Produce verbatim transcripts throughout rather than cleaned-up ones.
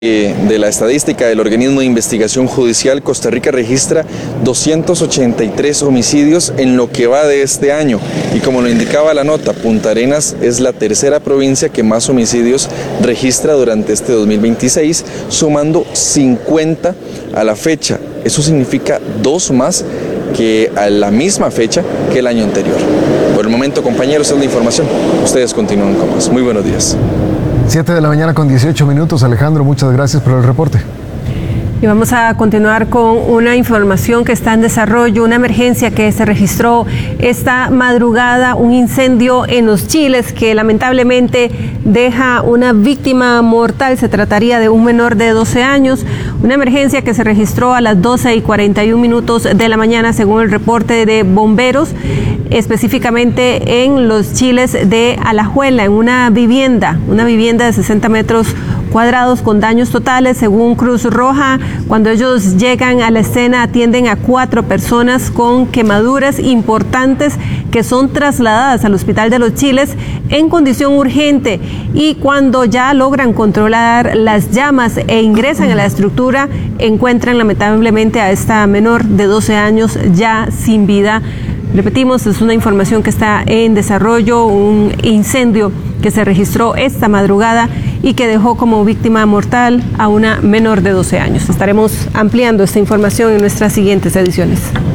De la estadística del organismo de investigación judicial, Costa Rica registra doscientos ochenta y tres homicidios en lo que va de este año y como lo indicaba la nota, Punta Arenas es la tercera provincia que más homicidios registra durante este dos mil veintiséis, sumando cincuenta a la fecha. Eso significa dos más que a la misma fecha que el año anterior. Por el momento, compañeros, es la información. Ustedes continúan con más. Muy buenos días. siete de la mañana con dieciocho minutos. Alejandro, muchas gracias por el reporte. Y vamos a continuar con una información que está en desarrollo, una emergencia que se registró esta madrugada, un incendio en Los Chiles que lamentablemente deja una víctima mortal. Se trataría de un menor de doce años, una emergencia que se registró a las doce y cuarenta y un minutos de la mañana según el reporte de bomberos, específicamente en Los Chiles de Alajuela, en una vivienda, una vivienda de sesenta metros cuadrados con daños totales. Según Cruz Roja, cuando ellos llegan a la escena atienden a cuatro personas con quemaduras importantes que son trasladadas al Hospital de Los Chiles en condición urgente, y cuando ya logran controlar las llamas e ingresan a la estructura, encuentran lamentablemente a esta menor de doce años ya sin vida. Repetimos, es una información que está en desarrollo, un incendio que se registró esta madrugada y que dejó como víctima mortal a una menor de doce años. Estaremos ampliando esta información en nuestras siguientes ediciones.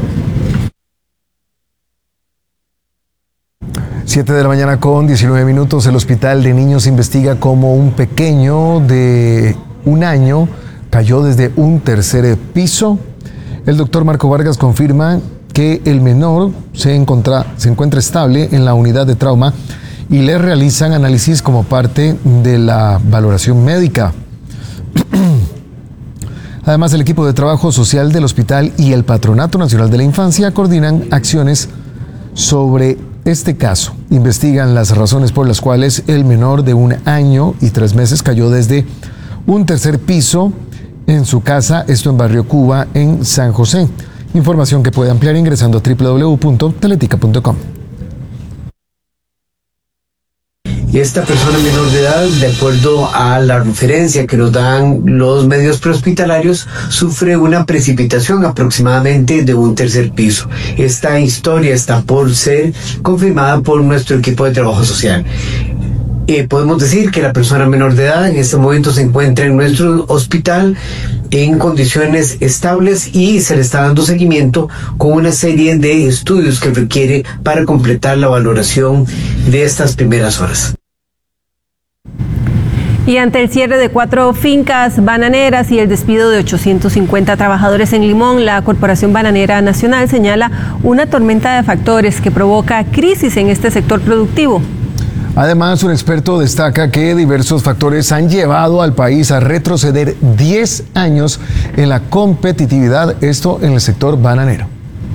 siete de la mañana con diecinueve minutos. El Hospital de Niños investiga cómo un pequeño de un año cayó desde un tercer piso. El doctor Marco Vargas confirma que el menor se encuentra, se encuentra estable en la unidad de trauma y le realizan análisis como parte de la valoración médica. Además, el equipo de trabajo social del hospital y el Patronato Nacional de la Infancia coordinan acciones sobre este caso. Investigan las razones por las cuales el menor de un año y tres meses cayó desde un tercer piso en su casa, esto en Barrio Cuba, en San José. Información que puede ampliar ingresando a doble u doble u doble u punto teletica punto com. Y esta persona menor de edad, de acuerdo a la referencia que nos dan los medios prehospitalarios, sufre una precipitación aproximadamente de un tercer piso. Esta historia está por ser confirmada por nuestro equipo de trabajo social. Eh, podemos decir que la persona menor de edad en este momento se encuentra en nuestro hospital en condiciones estables y se le está dando seguimiento con una serie de estudios que requiere para completar la valoración de estas primeras horas. Y ante el cierre de cuatro fincas bananeras y el despido de ochocientos cincuenta trabajadores en Limón, la Corporación Bananera Nacional señala una tormenta de factores que provoca crisis en este sector productivo. Además, un experto destaca que diversos factores han llevado al país a retroceder diez años en la competitividad, esto en el sector bananero.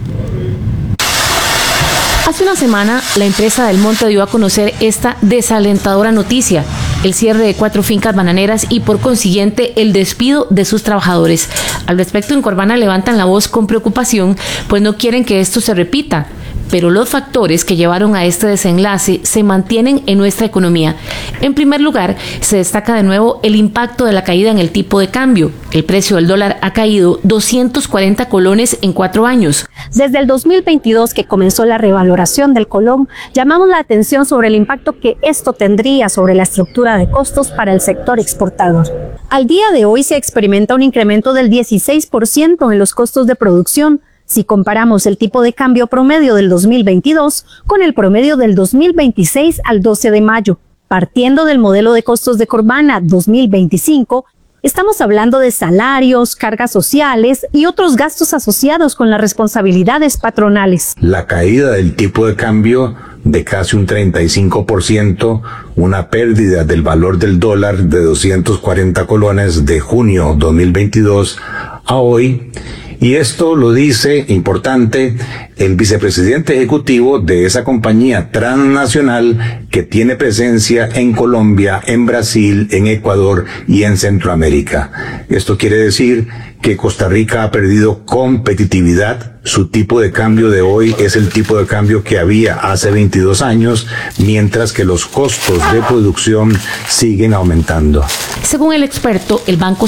Hace una semana, la empresa Del Monte dio a conocer esta desalentadora noticia: el cierre de cuatro fincas bananeras y por consiguiente el despido de sus trabajadores. Al respecto, en Corvana levantan la voz con preocupación, pues no quieren que esto se repita. Pero los factores que llevaron a este desenlace se mantienen en nuestra economía. En primer lugar, se destaca de nuevo el impacto de la caída en el tipo de cambio. El precio del dólar ha caído doscientos cuarenta colones en cuatro años. Desde el dos mil veintidós, que comenzó la revaloración del colón, llamamos la atención sobre el impacto que esto tendría sobre la estructura de costos para el sector exportador. Al día de hoy se experimenta un incremento del dieciséis por ciento en los costos de producción, si comparamos el tipo de cambio promedio del dos mil veintidós con el promedio del dos mil veintiséis al doce de mayo. Partiendo del modelo de costos de Corvana dos mil veinticinco, estamos hablando de salarios, cargas sociales y otros gastos asociados con las responsabilidades patronales. La caída del tipo de cambio de casi un treinta y cinco por ciento, una pérdida del valor del dólar de doscientos cuarenta colones de junio dos mil veintidós a hoy. Y esto lo dice, importante, el vicepresidente ejecutivo de esa compañía transnacional que tiene presencia en Colombia, en Brasil, en Ecuador y en Centroamérica. Esto quiere decir que Costa Rica ha perdido competitividad. Su tipo de cambio de hoy es el tipo de cambio que había hace veintidós años, mientras que los costos de producción siguen aumentando. Según el experto, el Banco